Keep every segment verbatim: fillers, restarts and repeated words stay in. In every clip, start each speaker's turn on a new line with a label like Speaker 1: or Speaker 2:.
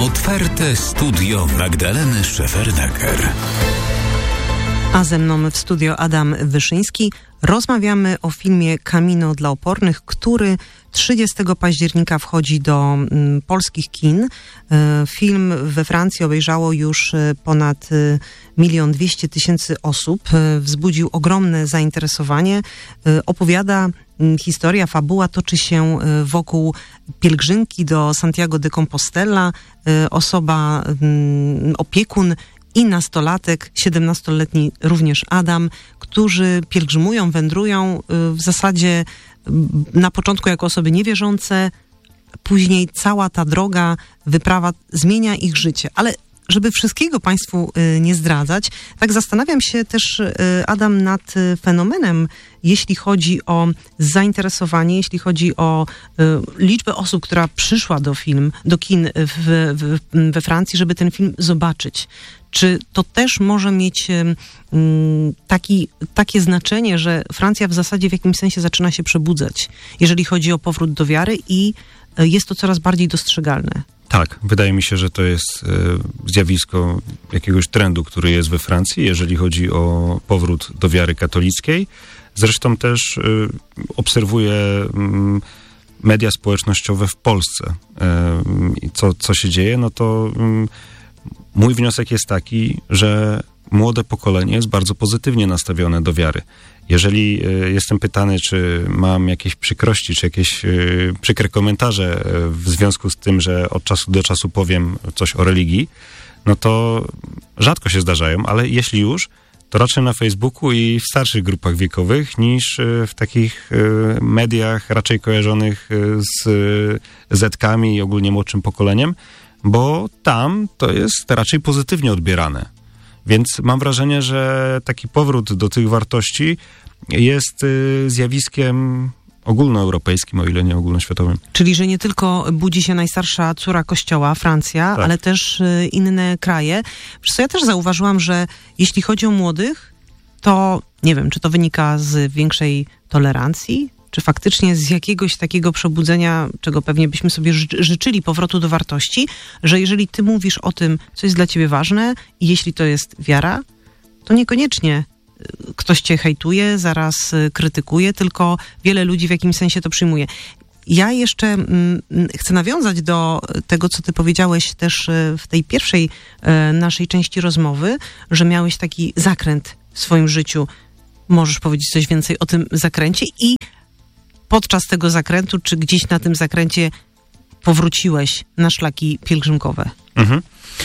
Speaker 1: Otwarte studio Magdaleny Szefernaker.
Speaker 2: A ze mną w studio Adam Wyszyński. Rozmawiamy o filmie Camino dla opornych, który trzydziestego października wchodzi do mm, polskich kin. E, film we Francji obejrzało już e, ponad e, milion dwieście tysięcy osób. E, wzbudził ogromne zainteresowanie. E, opowiada m, historia, fabuła toczy się e, wokół pielgrzymki do Santiago de Compostela. E, osoba, m, opiekun i nastolatek, siedemnastoletni również Adam, którzy pielgrzymują, wędrują w zasadzie na początku jako osoby niewierzące, później cała ta droga, wyprawa zmienia ich życie. Ale żeby wszystkiego Państwu nie zdradzać, tak zastanawiam się też, Adam, nad fenomenem, jeśli chodzi o zainteresowanie, jeśli chodzi o liczbę osób, która przyszła do film, do kin w, w, we Francji, żeby ten film zobaczyć. Czy to też może mieć um, taki, takie znaczenie, że Francja w zasadzie w jakimś sensie zaczyna się przebudzać, jeżeli chodzi o powrót do wiary i jest to coraz bardziej dostrzegalne?
Speaker 3: Tak, wydaje mi się, że to jest e, zjawisko jakiegoś trendu, który jest we Francji, jeżeli chodzi o powrót do wiary katolickiej. Zresztą też e, obserwuję m, media społecznościowe w Polsce. E, co, co się dzieje, no to m, mój wniosek jest taki, że młode pokolenie jest bardzo pozytywnie nastawione do wiary. Jeżeli y, jestem pytany, czy mam jakieś przykrości, czy jakieś y, przykre komentarze y, w związku z tym, że od czasu do czasu powiem coś o religii, no to rzadko się zdarzają, ale jeśli już, to raczej na Facebooku i w starszych grupach wiekowych niż y, w takich y, mediach raczej kojarzonych y, z y, zetkami i ogólnie młodszym pokoleniem, bo tam to jest raczej pozytywnie odbierane. Więc mam wrażenie, że taki powrót do tych wartości jest y, zjawiskiem ogólnoeuropejskim, o ile nie ogólnoświatowym.
Speaker 2: Czyli, że nie tylko budzi się najstarsza córa Kościoła, Francja, tak, ale też y, inne kraje. Wiesz co, ja też zauważyłam, że jeśli chodzi o młodych, to nie wiem, czy to wynika z większej tolerancji, czy faktycznie z jakiegoś takiego przebudzenia, czego pewnie byśmy sobie ży- życzyli, powrotu do wartości, że jeżeli ty mówisz o tym, co jest dla ciebie ważne i jeśli to jest wiara, to niekoniecznie ktoś cię hejtuje, zaraz krytykuje, tylko wiele ludzi w jakimś sensie to przyjmuje. Ja jeszcze mm, chcę nawiązać do tego, co ty powiedziałeś też w tej pierwszej e, naszej części rozmowy, że miałeś taki zakręt w swoim życiu. Możesz powiedzieć coś więcej o tym zakręcie i podczas tego zakrętu, czy gdzieś na tym zakręcie powróciłeś na szlaki pielgrzymkowe? Mhm.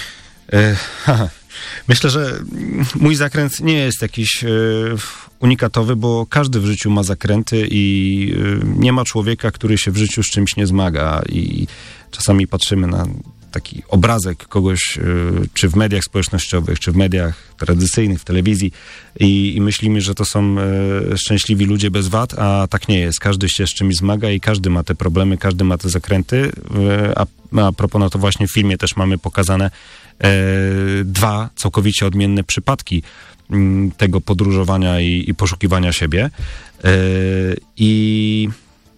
Speaker 3: E, haha. Myślę, że mój zakręt nie jest jakiś e, unikatowy, bo każdy w życiu ma zakręty i e, nie ma człowieka, który się w życiu z czymś nie zmaga. I czasami patrzymy na taki obrazek kogoś, y, czy w mediach społecznościowych, czy w mediach tradycyjnych, w telewizji i, i myślimy, że to są y, szczęśliwi ludzie bez wad, a tak nie jest. Każdy się z czymś zmaga i każdy ma te problemy, każdy ma te zakręty. Y, a, a propos, no to właśnie w filmie też mamy pokazane y, dwa całkowicie odmienne przypadki y, tego podróżowania i, i poszukiwania siebie. Y, I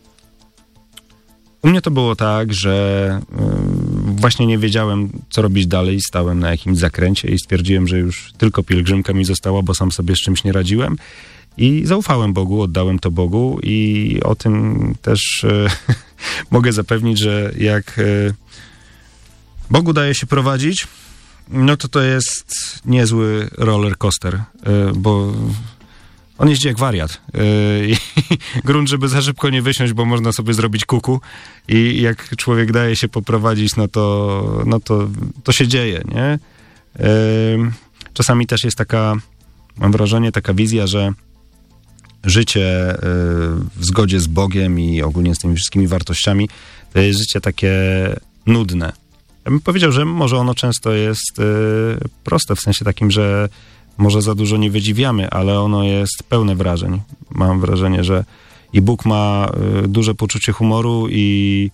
Speaker 3: u mnie to było tak, że y, właśnie nie wiedziałem, co robić dalej. Stałem na jakimś zakręcie i stwierdziłem, że już tylko pielgrzymka mi została, bo sam sobie z czymś nie radziłem. I zaufałem Bogu, oddałem to Bogu i o tym też y, mogę zapewnić, że jak y, Bogu daje się prowadzić, no to to jest niezły roller coaster, y, bo on jeździ jak wariat. Yy, grunt, żeby za szybko nie wysiąść, bo można sobie zrobić kuku i jak człowiek daje się poprowadzić, no to, no to, to się dzieje, nie? Yy, czasami też jest taka, mam wrażenie, taka wizja, że życie yy, w zgodzie z Bogiem i ogólnie z tymi wszystkimi wartościami to jest życie takie nudne. Ja bym powiedział, że może ono często jest yy, proste, w sensie takim, że może za dużo nie wydziwiamy, ale ono jest pełne wrażeń. Mam wrażenie, że i Bóg ma y, duże poczucie humoru i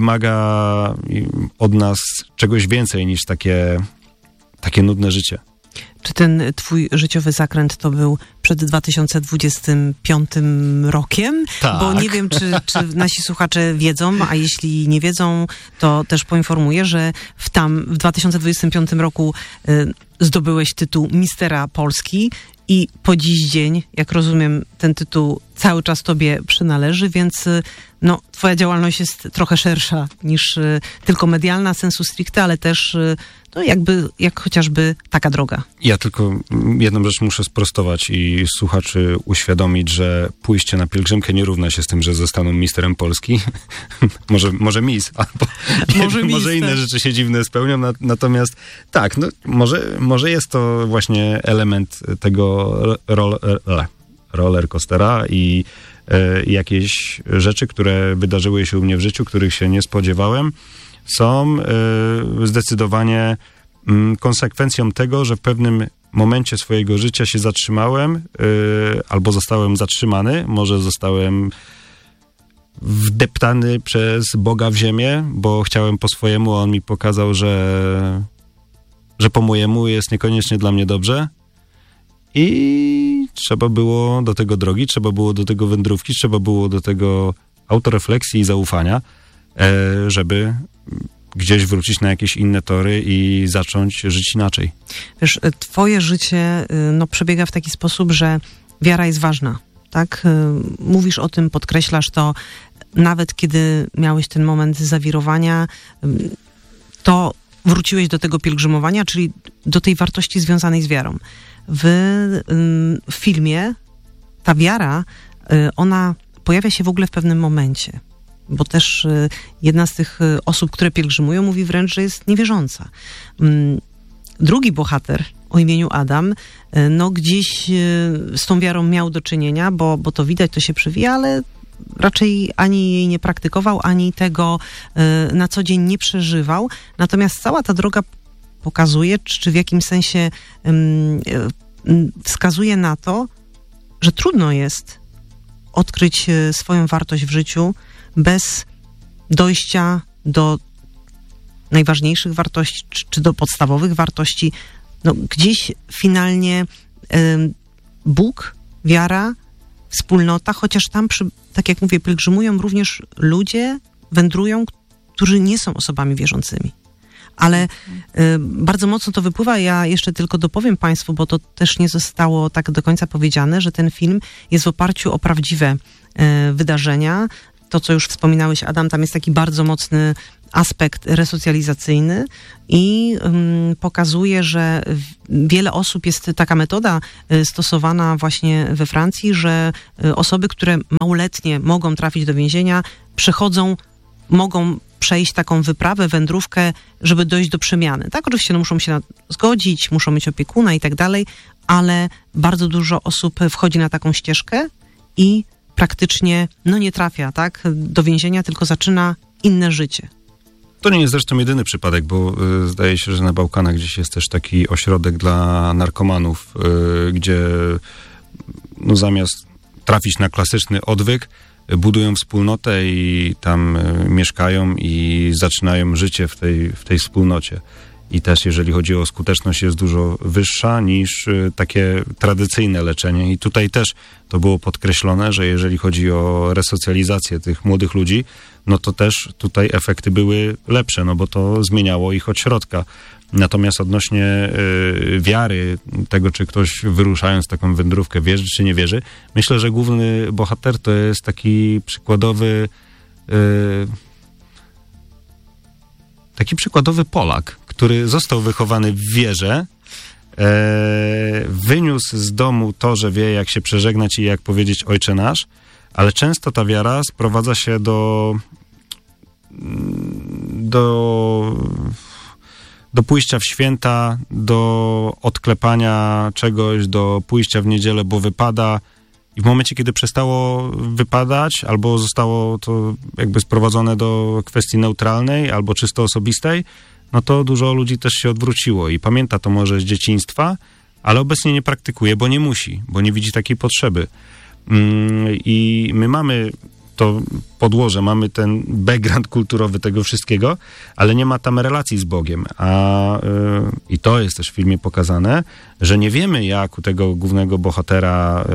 Speaker 3: wymaga od nas czegoś więcej niż takie, takie nudne życie.
Speaker 2: Czy ten twój życiowy zakręt to był przed dwa tysiące dwudziestym piątym rokiem?
Speaker 3: Tak.
Speaker 2: Bo nie wiem, czy, czy nasi słuchacze wiedzą, a jeśli nie wiedzą, to też poinformuję, że w tam w dwa tysiące dwudziestym piątym roku y, zdobyłeś tytuł Mistera Polski i po dziś dzień, jak rozumiem, ten tytuł cały czas tobie przynależy, więc y, no, twoja działalność jest trochę szersza niż y, tylko medialna, sensu stricte, ale też y, no, jakby, jak chociażby taka droga.
Speaker 3: Ja tylko jedną rzecz muszę sprostować i słuchaczy uświadomić, że pójście na pielgrzymkę nie równa się z tym, że zostaną misterem Polski. może, może mis, albo może, nie, może inne rzeczy się dziwne spełnią. Na, natomiast tak, no, może, może jest to właśnie element tego roll, roller coastera i e, jakieś rzeczy, które wydarzyły się u mnie w życiu, których się nie spodziewałem, są y, zdecydowanie y, konsekwencją tego, że w pewnym momencie swojego życia się zatrzymałem y, albo zostałem zatrzymany, może zostałem wdeptany przez Boga w ziemię, bo chciałem po swojemu, a on mi pokazał, że, że po mojemu jest niekoniecznie dla mnie dobrze i trzeba było do tego drogi, trzeba było do tego wędrówki, trzeba było do tego autorefleksji i zaufania, żeby gdzieś wrócić na jakieś inne tory i zacząć żyć inaczej.
Speaker 2: Wiesz, twoje życie no, przebiega w taki sposób, że wiara jest ważna, tak? Mówisz o tym, podkreślasz to, nawet kiedy miałeś ten moment zawirowania, to wróciłeś do tego pielgrzymowania, czyli do tej wartości związanej z wiarą. W, w filmie ta wiara, ona pojawia się w ogóle w pewnym momencie. Bo też jedna z tych osób, które pielgrzymują, mówi wręcz, że jest niewierząca. Drugi bohater o imieniu Adam, no gdzieś z tą wiarą miał do czynienia, bo, bo to widać, to się przewija, ale raczej ani jej nie praktykował, ani tego na co dzień nie przeżywał. Natomiast cała ta droga pokazuje, czy w jakimś sensie wskazuje na to, że trudno jest odkryć swoją wartość w życiu bez dojścia do najważniejszych wartości, czy, czy do podstawowych wartości. No, gdzieś finalnie y, Bóg, wiara, wspólnota, chociaż tam, przy, tak jak mówię, pielgrzymują również ludzie, wędrują, którzy nie są osobami wierzącymi. Ale y, bardzo mocno to wypływa. Ja jeszcze tylko dopowiem Państwu, bo to też nie zostało tak do końca powiedziane, że ten film jest w oparciu o prawdziwe y, wydarzenia. To, co już wspominałeś, Adam, tam jest taki bardzo mocny aspekt resocjalizacyjny i um, pokazuje, że wiele osób, jest taka metoda y, stosowana właśnie we Francji, że y, osoby, które małoletnie mogą trafić do więzienia, przechodzą, mogą przejść taką wyprawę, wędrówkę, żeby dojść do przemiany. Tak, oczywiście no, muszą się na, zgodzić, muszą mieć opiekuna i tak dalej, ale bardzo dużo osób wchodzi na taką ścieżkę i praktycznie no nie trafia, tak, do więzienia, tylko zaczyna inne życie.
Speaker 3: To nie jest zresztą jedyny przypadek, bo y, zdaje się, że na Bałkanach gdzieś jest też taki ośrodek dla narkomanów, y, gdzie no, zamiast trafić na klasyczny odwyk, y, budują wspólnotę i tam y, mieszkają i zaczynają życie w tej, w tej wspólnocie. I też jeżeli chodzi o skuteczność, jest dużo wyższa niż y, takie tradycyjne leczenie. I tutaj też to było podkreślone, że jeżeli chodzi o resocjalizację tych młodych ludzi, no to też tutaj efekty były lepsze, no bo to zmieniało ich od środka. Natomiast odnośnie y, wiary, tego czy ktoś wyruszając taką wędrówkę wierzy czy nie wierzy, myślę, że główny bohater to jest taki przykładowy y, taki przykładowy Polak, który został wychowany w wierze, e, wyniósł z domu to, że wie, jak się przeżegnać i jak powiedzieć Ojcze Nasz, ale często ta wiara sprowadza się do do do pójścia w święta, do odklepania czegoś, do pójścia w niedzielę, bo wypada. I w momencie, kiedy przestało wypadać, albo zostało to jakby sprowadzone do kwestii neutralnej, albo czysto osobistej, no to dużo ludzi też się odwróciło i pamięta to może z dzieciństwa, ale obecnie nie praktykuje, bo nie musi, bo nie widzi takiej potrzeby. I my mamy to podłoże, mamy ten background kulturowy tego wszystkiego, ale nie ma tam relacji z Bogiem. A, yy, i to jest też w filmie pokazane, że nie wiemy, jak u tego głównego bohatera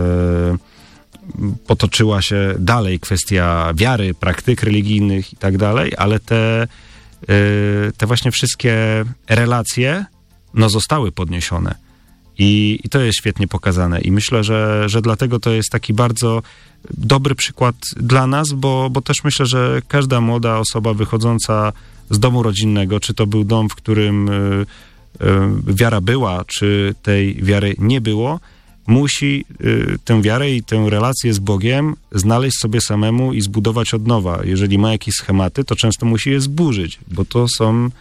Speaker 3: yy, potoczyła się dalej kwestia wiary, praktyk religijnych i tak dalej, ale te, yy, te właśnie wszystkie relacje no, zostały podniesione. I, I to jest świetnie pokazane. I myślę, że, że dlatego to jest taki bardzo dobry przykład dla nas, bo, bo też myślę, że każda młoda osoba wychodząca z domu rodzinnego, czy to był dom, w którym y, y, wiara była, czy tej wiary nie było, musi y, tę wiarę i tę relację z Bogiem znaleźć sobie samemu i zbudować od nowa. Jeżeli ma jakieś schematy, to często musi je zburzyć, bo to są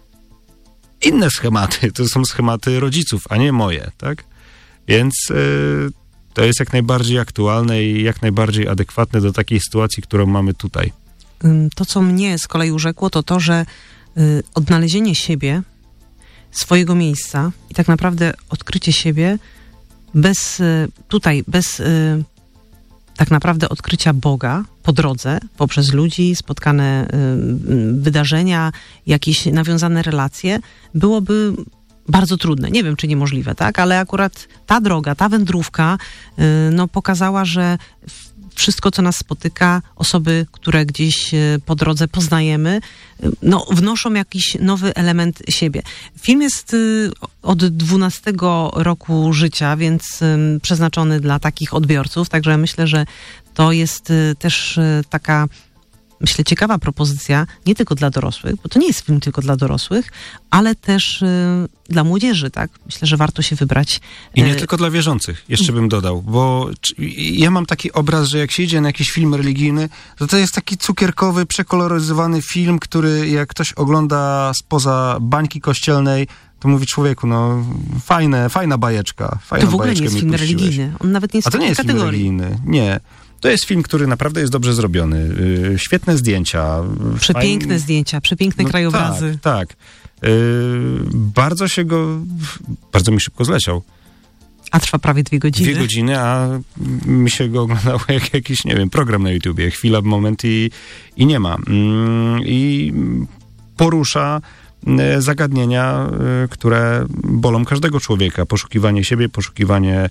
Speaker 3: inne schematy, to są schematy rodziców, a nie moje, tak? Więc y, to jest jak najbardziej aktualne i jak najbardziej adekwatne do takiej sytuacji, którą mamy tutaj.
Speaker 2: To, co mnie z kolei urzekło, to to, że y, odnalezienie siebie, swojego miejsca i tak naprawdę odkrycie siebie bez, y, tutaj, bez y, tak naprawdę odkrycia Boga po drodze, poprzez ludzi, spotkane y, wydarzenia, jakieś nawiązane relacje, byłoby bardzo trudne. Nie wiem, czy niemożliwe, tak? Ale akurat ta droga, ta wędrówka y, no, pokazała, że wszystko, co nas spotyka, osoby, które gdzieś po drodze poznajemy, no, wnoszą jakiś nowy element siebie. Film jest od dwunastego roku życia, więc przeznaczony dla takich odbiorców, także myślę, że to jest też taka, myślę, ciekawa propozycja, nie tylko dla dorosłych, bo to nie jest film tylko dla dorosłych, ale też y, dla młodzieży, tak? Myślę, że warto się wybrać.
Speaker 3: I nie y- tylko dla wierzących, jeszcze bym dodał, bo czy, ja mam taki obraz, że jak się idzie na jakiś film religijny, to to jest taki cukierkowy, przekoloryzowany film, który jak ktoś ogląda spoza bańki kościelnej, to mówi człowieku, no fajne, fajna bajeczka. Fajna
Speaker 2: to w ogóle nie jest film
Speaker 3: puściłeś.
Speaker 2: religijny. On nawet nie jest
Speaker 3: A to
Speaker 2: w
Speaker 3: nie jest
Speaker 2: kategorii.
Speaker 3: film religijny, nie. To jest film, który naprawdę jest dobrze zrobiony. Yy, świetne zdjęcia.
Speaker 2: Przepiękne
Speaker 3: fajn...
Speaker 2: zdjęcia, przepiękne no, krajobrazy.
Speaker 3: Tak, tak. Yy, bardzo się go... Bardzo mi szybko zleciał.
Speaker 2: A trwa prawie dwie godziny.
Speaker 3: Dwie godziny, a mi się go oglądało jak jakiś, nie wiem, program na YouTubie. Chwila, moment i, i nie ma. Yy, I porusza zagadnienia, yy, które bolą każdego człowieka. Poszukiwanie siebie, poszukiwanie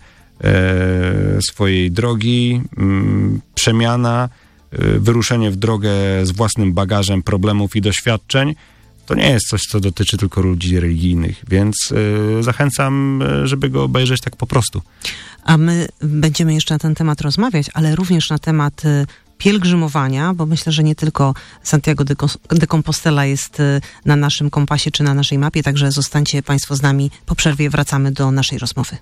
Speaker 3: E, swojej drogi, m, przemiana, e, wyruszenie w drogę z własnym bagażem problemów i doświadczeń, to nie jest coś, co dotyczy tylko ludzi religijnych, więc e, zachęcam, żeby go obejrzeć tak po prostu.
Speaker 2: A my będziemy jeszcze na ten temat rozmawiać, ale również na temat pielgrzymowania, bo myślę, że nie tylko Santiago de Compostela jest na naszym kompasie czy na naszej mapie, także zostańcie Państwo z nami. Po przerwie wracamy do naszej rozmowy.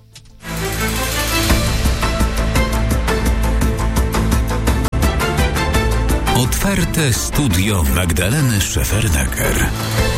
Speaker 1: Otwarte studio Magdaleny Szefernaker.